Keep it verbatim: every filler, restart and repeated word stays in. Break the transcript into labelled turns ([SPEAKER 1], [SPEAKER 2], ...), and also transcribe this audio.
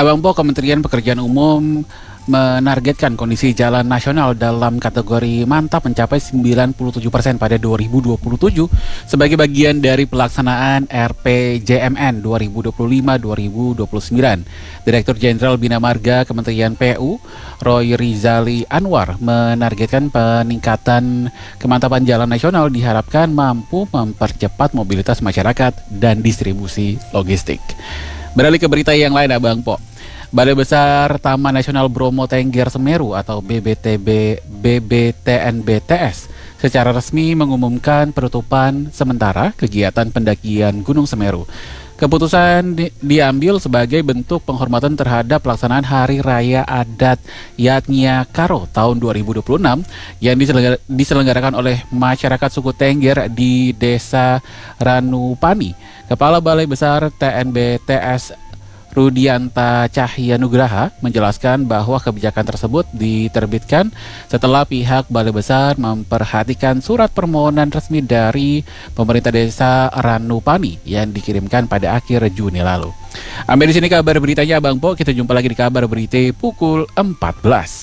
[SPEAKER 1] Abang Po, Kementerian Pekerjaan Umum menargetkan kondisi jalan nasional dalam kategori mantap mencapai sembilan puluh tujuh persen pada dua ribu dua puluh tujuh sebagai bagian dari pelaksanaan R P J M N dua ribu dua puluh lima dua ribu dua puluh sembilan. Direktur Jenderal Bina Marga Kementerian P U, Roy Rizali Anwar, menargetkan peningkatan kemantapan jalan nasional diharapkan mampu mempercepat mobilitas masyarakat dan distribusi logistik. Beralih ke berita yang lain, Abang Po. Balai Besar Taman Nasional Bromo Tengger Semeru atau B B T B B B T N B T S secara resmi mengumumkan penutupan sementara kegiatan pendakian Gunung Semeru. Keputusan di, diambil sebagai bentuk penghormatan terhadap pelaksanaan Hari Raya Adat Yatnya Karo tahun dua ribu dua puluh enam yang diselenggara, diselenggarakan oleh masyarakat suku Tengger di Desa Ranupani. Kepala Balai Besar T N B T S Rudianta Cahya Nugraha menjelaskan bahwa kebijakan tersebut diterbitkan setelah pihak Balai Besar memperhatikan surat permohonan resmi dari pemerintah desa Ranupani yang dikirimkan pada akhir Juni lalu. Sampai di sini kabar beritanya, Abang Po. Kita jumpa lagi di kabar berita pukul empat belas.